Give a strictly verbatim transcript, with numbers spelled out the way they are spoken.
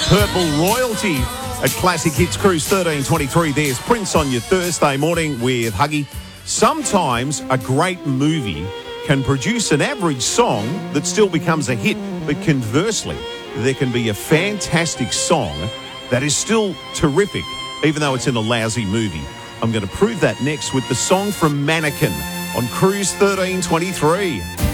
Purple Royalty at Classic Hits Cruise thirteen twenty-three. There's Prince on your Thursday morning with Huggy. Sometimes a great movie can produce an average song that still becomes a hit, but conversely, there can be a fantastic song that is still terrific, even though it's in a lousy movie. I'm going to prove that next with the song from Mannequin on Cruise thirteen twenty-three.